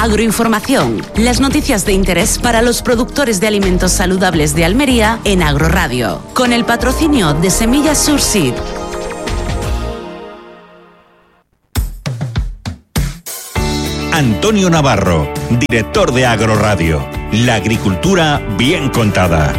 Agroinformación, las noticias de interés para los productores de alimentos saludables de Almería en Agroradio, con el patrocinio de Semillas Surseed. Antonio Navarro, director de Agroradio. La agricultura bien contada.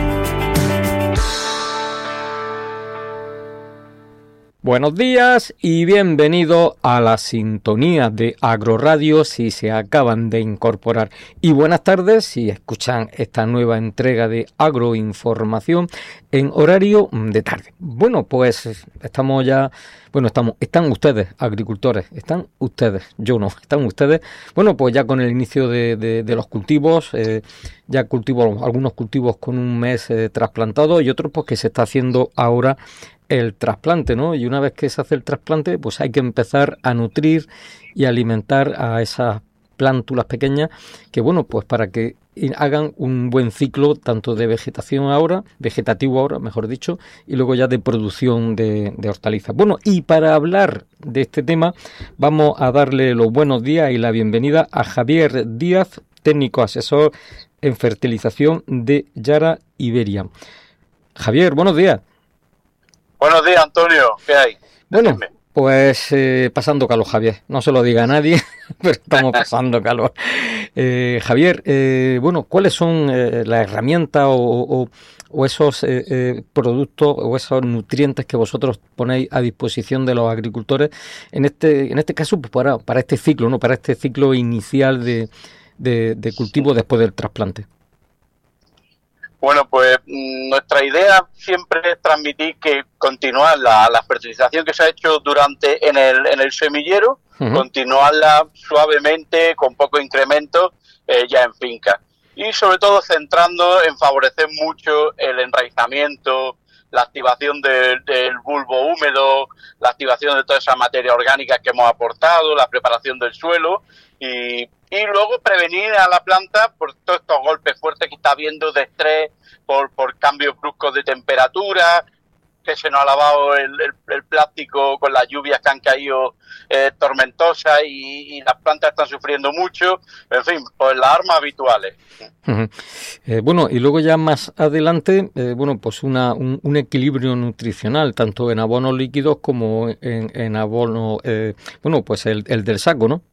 Buenos días y bienvenidos a la sintonía de Agroradio si se acaban de incorporar. Y buenas tardes si escuchan esta nueva entrega de Agroinformación en horario de tarde. Bueno, pues están ustedes, agricultores, están ustedes, yo no, están ustedes. Bueno, pues ya con el inicio de los cultivos, ya algunos cultivos con un mes trasplantado y otros pues que se está haciendo ahora el trasplante, ¿no? Y una vez que se hace el trasplante, pues hay que empezar a nutrir y alimentar a esas plántulas pequeñas que, bueno, pues para que hagan un buen ciclo tanto de vegetativo ahora, mejor dicho, y luego ya de producción de hortalizas. Bueno, y para hablar de este tema vamos a darle los buenos días y la bienvenida a Javier Díaz, técnico asesor en fertilización de Yara Iberia. Javier, buenos días. Buenos días, Antonio. ¿Qué hay? Bueno, pues pasando calor, Javier. No se lo diga a nadie, pero estamos pasando calor. Javier, bueno, ¿cuáles son las herramientas o esos productos o esos nutrientes que vosotros ponéis a disposición de los agricultores en este caso pues para este ciclo, ¿no? Para este ciclo inicial de cultivo después del trasplante? Bueno, pues nuestra idea siempre es transmitir que continuar la fertilización que se ha hecho en el semillero, continuarla suavemente, con poco incremento, ya en finca. Y sobre todo centrando en favorecer mucho el enraizamiento, la activación del bulbo húmedo, la activación de toda esa materia orgánica que hemos aportado, la preparación del suelo y luego prevenir a la planta por todos estos golpes fuertes que está habiendo de estrés, por cambios bruscos de temperatura, que se nos ha lavado el plástico con las lluvias que han caído tormentosas y las plantas están sufriendo mucho. En fin, pues las armas habituales. Bueno, y luego ya más adelante, bueno, pues un equilibrio nutricional, tanto en abonos líquidos como en abono, bueno, pues el del saco, ¿no?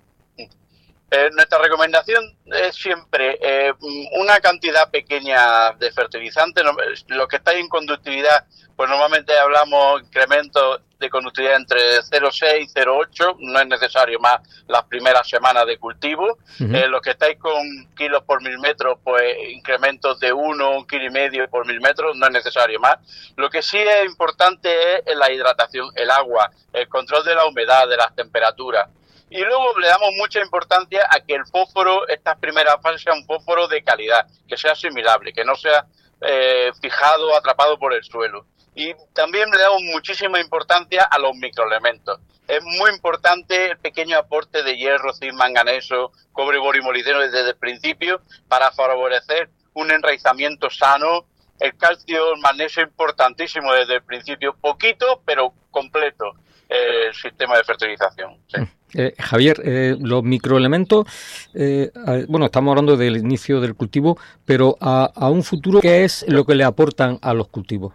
Nuestra recomendación es siempre una cantidad pequeña de fertilizante. Los que estáis en conductividad, pues normalmente hablamos incrementos de conductividad entre 0,6 y 0,8. No es necesario más las primeras semanas de cultivo. Los que estáis con kilos por 1000 metros, pues incrementos de 1,5 kilos por 1000 metros. No es necesario más. Lo que sí es importante es la hidratación, el agua, el control de la humedad, de las temperaturas. Y luego le damos mucha importancia a que el fósforo, estas primeras fases, sea un fósforo de calidad, que sea asimilable, que no sea fijado, atrapado por el suelo. Y también le damos muchísima importancia a los microelementos. Es muy importante el pequeño aporte de hierro, zinc, manganeso, cobre, borio y molibdeno desde el principio para favorecer un enraizamiento sano. El calcio, el magnesio, importantísimo desde el principio. Poquito, pero completo el sistema de fertilización. Sí. Javier, los microelementos, bueno, estamos hablando del inicio del cultivo, pero a un futuro, ¿qué es lo que le aportan a los cultivos?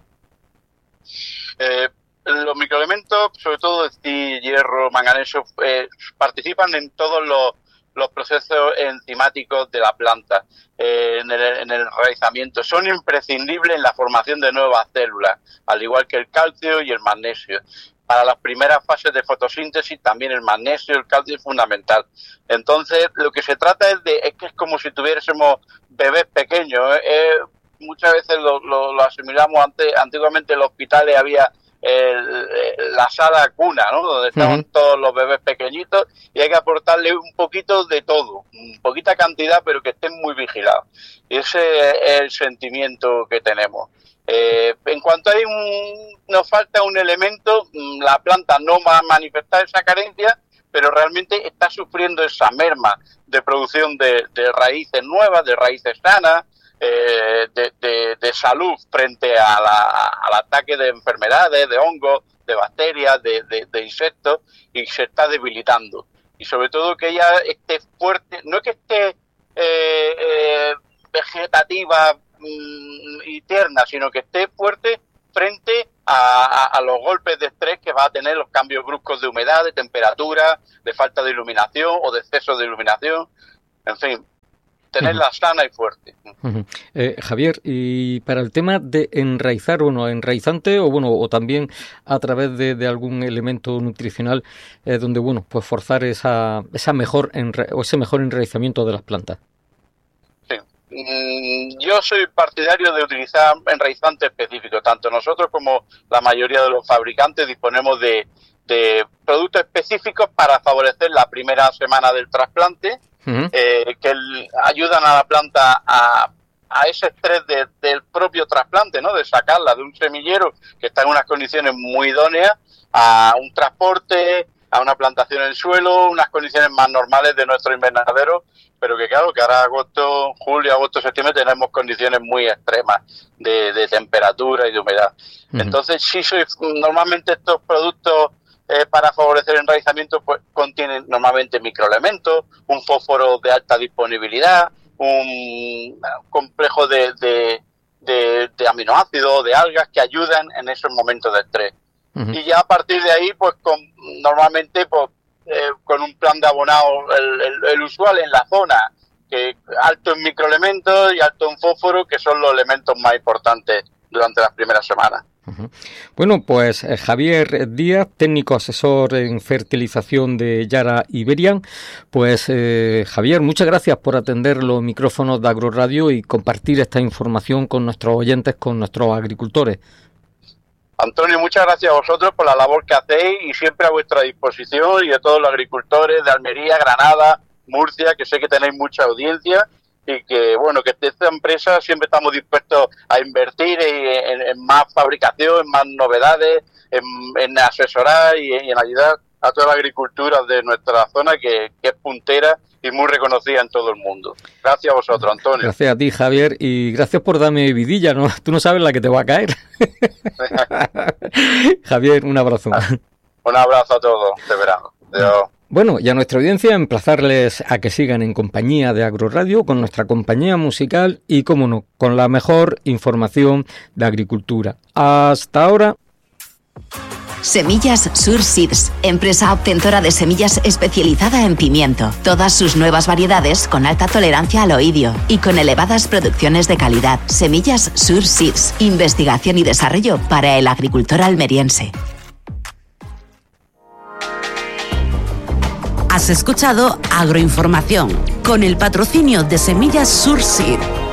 Los microelementos, sobre todo hierro, manganeso, participan en todos los procesos enzimáticos de la planta, en el enraizamiento. Son imprescindibles en la formación de nuevas células, al igual que el calcio y el magnesio. Para las primeras fases de fotosíntesis también el magnesio y el calcio es fundamental. Entonces, lo que se trata es que es como si tuviésemos bebés pequeños. Muchas veces lo asimilamos antiguamente en los hospitales había la sala cuna, ¿no? Donde estaban todos los bebés pequeñitos y hay que aportarle un poquito de todo, poquita cantidad, pero que estén muy vigilados. Y ese es el sentimiento que tenemos. En cuanto nos falta un elemento, la planta no va a manifestar esa carencia, pero realmente está sufriendo esa merma de producción de raíces nuevas, de raíces sanas, de salud frente al ataque de enfermedades, de hongos, de bacterias, de insectos, y se está debilitando. y sobre todo que ella esté fuerte, no que esté vegetativa y tierna, sino que esté fuerte frente a los golpes de estrés que va a tener los cambios bruscos de humedad, de temperatura, de falta de iluminación o de exceso de iluminación, en fin, tenerla sana y fuerte. Javier, y para el tema de enraizar, enraizante o también a través de algún elemento nutricional donde pues forzar ese mejor enraizamiento de las plantas. Yo soy partidario de utilizar enraizantes específicos. Tanto nosotros como la mayoría de los fabricantes disponemos de productos específicos para favorecer la primera semana del trasplante, que ayudan a la planta a ese estrés del propio trasplante, ¿no? De sacarla de un semillero que está en unas condiciones muy idóneas a un transporte, a una plantación en suelo, unas condiciones más normales de nuestro invernadero, pero que claro, que ahora julio, agosto, septiembre tenemos condiciones muy extremas de temperatura y de humedad. Entonces, normalmente estos productos para favorecer el enraizamiento pues contienen normalmente microelementos, un fósforo de alta disponibilidad, un complejo de aminoácidos, de algas que ayudan en esos momentos de estrés. Y ya a partir de ahí, pues normalmente con un plan de abonado el usual en la zona, que alto en microelementos y alto en fósforo, que son los elementos más importantes durante las primeras semanas. Bueno, pues Javier Díaz, técnico asesor en fertilización de Yara Iberian. Pues Javier, muchas gracias por atender los micrófonos de Agroradio y compartir esta información con nuestros oyentes, con nuestros agricultores. Antonio, muchas gracias a vosotros por la labor que hacéis y siempre a vuestra disposición, y de todos los agricultores de Almería, Granada, Murcia, que sé que tenéis mucha audiencia, y que bueno, que esta empresa siempre estamos dispuestos a invertir en más fabricación, en más novedades, en asesorar y en ayudar a toda la agricultura de nuestra zona, que es puntera y muy reconocida en todo el mundo. Gracias a vosotros, Antonio. Gracias a ti, Javier, y gracias por darme vidilla, ¿no? Tú no sabes la que te va a caer. Javier, un abrazo. Un abrazo a todos, de verano. Adiós. Bueno, y a nuestra audiencia emplazarles a que sigan en compañía de Agroradio con nuestra compañía musical y, cómo no, con la mejor información de agricultura. Hasta ahora. Semillas Sur Seeds, empresa obtentora de semillas especializada en pimiento. Todas sus nuevas variedades con alta tolerancia al oidio y con elevadas producciones de calidad. Semillas Sur Seeds, investigación y desarrollo para el agricultor almeriense. Has escuchado Agroinformación con el patrocinio de Semillas Sur Seed.